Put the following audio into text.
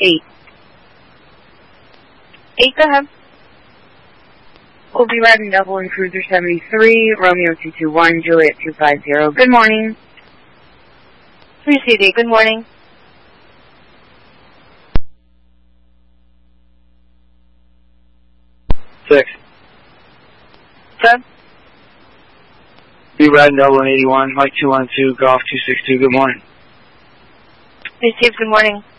8. 8, go ahead. We'll be riding double in Cruiser 73, Romeo 221, Juliet 250. Good morning. 3 CD, good morning. Six. Good. Be riding double in 81, Mike 212, Golf 262, good morning. Steve, good morning.